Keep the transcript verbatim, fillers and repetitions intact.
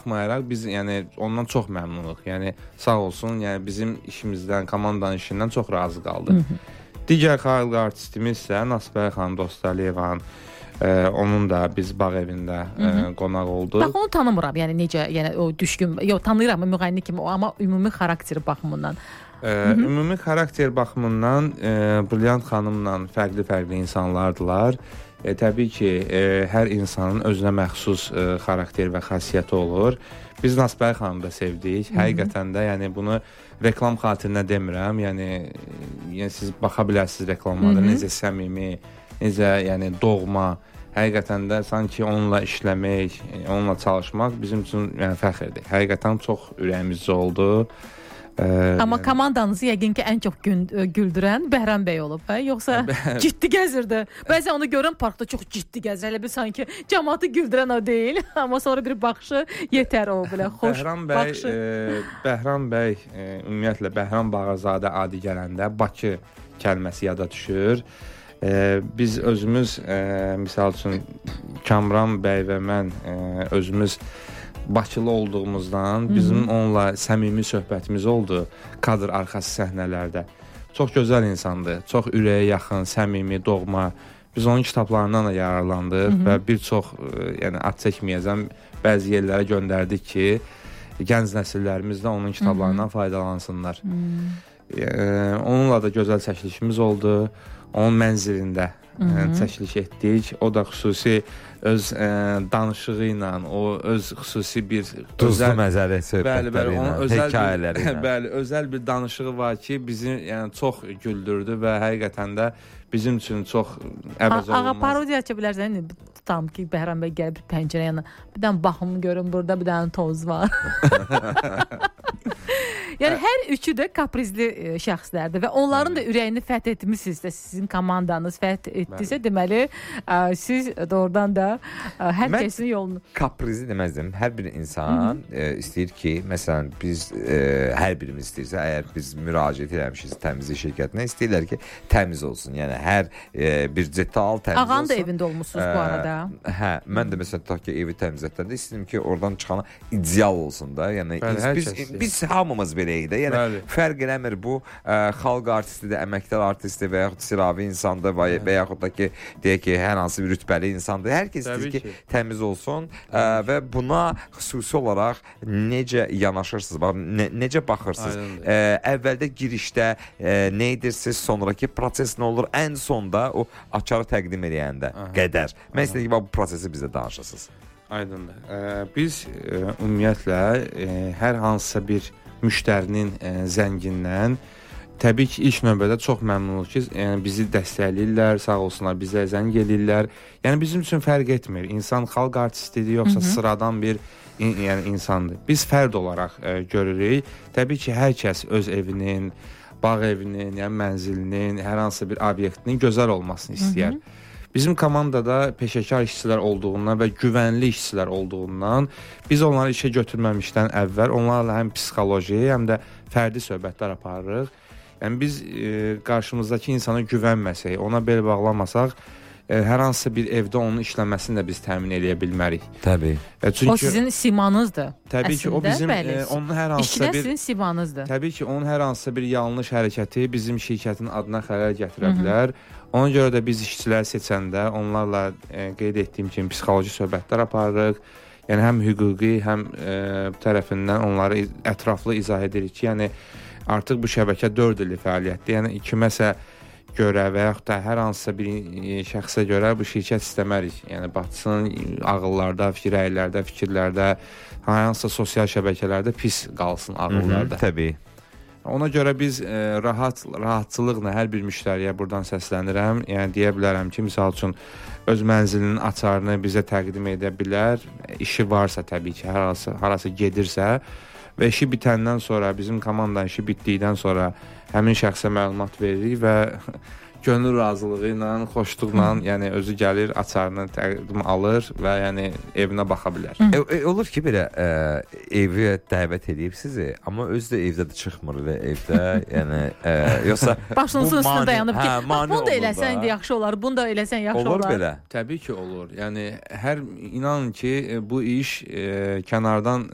baxmayaraq biz yəni ondan çox məmnunuq. Yəni sağ olsun, yəni bizim işimizdən, komandanın işindən çox razı qaldı. Hı -hı. Digər xalq artistimiz isə Nasbəy xanım Dostaliyevan, e, onun da biz bağ evində e, qonaq oldu. Bax onu tanımıram. Yəni necə, yəni o düşkün, yox tanıyıram müğənni kimi, amma ümumi xarakteri baxımından. E, ümumi xarakter baxımından e, Brilliant xanımla fərqli-fərqli insanlardılar. E, təbii ki, e, hər insanın özünə məxsus e, xarakter və xasiyyəti olur. Biz Nasbəy xanımı da sevdik. Hı -hı. Həqiqətən də, yəni bunu reklam xatirinə demirəm. Yəni, yəni siz baxa bilərsiniz reklamlarda necə səmimi, necə yəni doğma. Həqiqətən də sanki onunla işləmək, onunla çalışmaq bizim üçün yəni fəxrdir. Həqiqətən çox ürəyimizcə oldu. Ee, Amma komandanızı yəqin ki ən çox güldürən Bəhram bəy olub, hə? Yoxsa ciddi gəzirdi. Bəzən onu görən parkda çox ciddi gəzir. Elə bir sanki cəmaatı güldürən o deyil. Amma sonra bir baxışı yetər o belə xoş Bəhram bəy, baxışı. E, Bəhram bəy e, ümumiyyətlə Bəhram Bağırzadə adi gələndə Bakı kəlməsi yada düşür. E, biz özümüz e, misal üçün Kamran bəy və mən e, özümüz Bakılı olduğumuzdan bizim onunla səmimi söhbətimiz oldu kadr arxası səhnələrdə. Çox gözəl insandır, çox ürəyə yaxın, səmimi, doğma. Biz onun kitablarından da yararlandıq və bir çox, yəni ad çəkməyəcəm, bəzi yerlərə göndərdik ki, gənc nəsillərimiz də onun kitablarından faydalansınlar. E, onunla da gözəl çəkilişimiz oldu. Onun mənzilində yəni, çəkiliş etdik. O da xüsusi öz e, danışığı ilə, o öz xüsusi bir duzlu məzəli söhbətləri bəli, bəli, ilə, hekayələri ilə. Bəli, özəl bir danışığı var ki, bizi yəni çox güldürdü və həqiqətən də bizim üçün çox əvəz olunmaz. Ağa parodiya çəkə bilərsən, tutam ki, Bəhram bəy gəlib pəncərəyə yanına, bir dənə baxım görün, burada bir dənə toz var. Yəni hər üçü də kaprizli e, şəxslərdir və onların da ürəyini fəth etmisinizsə, sizin komandanız fəth etdisə, deməli ə, siz doğrudan da ə, hər Mən kəsin yolunu. Kaprizli deməzdim. Hər bir insan e, istəyir ki, məsələn biz e, hər birimiz istəyirsə, əgər biz müraciət eləmişik təmizlik şirkətinə, istəyirlər ki, təmiz olsun. Yəni hər e, bir detal təmiz Ağanın olsun. da evində olmusunuz bu arada. Hə, mən də məsələn tutaq ki, evi təmizlətəndə istəyirəm ki, oradan çıxana ideal olsun da. Yəni Bəli, biz, biz, biz hamımız beləyik də. Yəni Bəli. Fərq eləmir bu ə, xalq artistidir, əməkdar artisti və yaxud sıravi insandır və, və yaxud da ki, deyək ki, hər hansı bir rütbəli insandır. Hər kəs istəyir ki, ki, təmiz olsun ə, və buna xüsusi olaraq necə yanaşırsınız, bax, ne, necə baxırsınız? Ə, əvvəldə girişdə ə, nə edirsiniz, sonraki proses nə olur, ən sonda o açarı təqdim edəndə Aha. qədər. Mən istəyirəm ki, bu prosesi bizə danışasınız. Aydındır. Ə, biz ə, ümumiyyətlə ə, hər hansısa bir müştərinin ə, zəngindən təbii ki, ilk növbədə çox məmnunuq ki, yəni bizi dəstəkləyirlər, sağ olsunlar, bizə zəng eləyirlər. Yəni bizim üçün fərq etmir. İnsan xalq artistidir, yoxsa Hı -hı. sıradan bir in, yəni insandır. Biz fərd olaraq ə, görürük. Təbii ki, hər kəs öz evinin, bağ evinin, yəni mənzilinin, hər hansı bir obyektinin gözəl olmasını istəyər. Hı -hı. Bizim komandada peşəkar işçilər olduğundan və güvənli işçilər olduğundan biz onları işə götürməmişdən əvvəl onlarla həm psixoloji, həm də fərdi söhbətlər aparırıq. Yəni biz e, qarşımızdakı insana güvənməsək, ona bel bağlamasaq, e, hər hansısa bir evdə onun işləməsini də biz təmin eləyə bilmərik. Təbii. E, çünki o sizin simanızdır. Təbii Əslində, ki, o bizim e, onun hər hansısa bir sizin simanızdır. Təbii ki, onun hər hansısa bir yanlış hərəkəti bizim şirkətin adına xələl gətirə bilər. Hı -hı. Ona görə də biz işçilər seçəndə onlarla e, qeyd etdiyim kimi psixoloji söhbətlər aparırıq. Yəni həm hüquqi, həm e, tərəfindən onları ətraflı izah edirik ki, yəni artıq bu şəbəkə dörd illik fəaliyyətdir. Yəni kiməsə görə və yaxud da hər hansısa bir şəxsə görə bu şirkət istəmərik. Yəni batsın ağıllarda, fikirlərdə, fikirlərdə, hər hansısa sosial şəbəkələrdə pis qalsın ağıllarda. Hı -hı, təbii. Ona görə biz e, rahat, rahatçılıqla hər bir müştəriyə buradan səslənirəm. Yəni deyə bilərəm ki, misal üçün öz mənzilinin açarını bizə təqdim edə bilər. İşi varsa təbii ki, harası, harası gedirsə və işi bitəndən sonra, bizim komandanın işi bitdikdən sonra həmin şəxsə məlumat veririk və gönül razılığı ilə, xoşluqla, yəni özü gəlir, açarını təqdim alır və yəni evinə baxa bilər. E, e, olur ki, belə e, evi dəvət edib sizi, amma özü də evdə də çıxmır və evdə, yəni e, yoxsa başınızın üstündə dayanıb ki, hə, bax, bunu da eləsən indi yaxşı olar, bunu da eləsən yaxşı olur olar. Olur belə. Təbii ki, olur. Yəni hər inanın ki, bu iş e, kənardan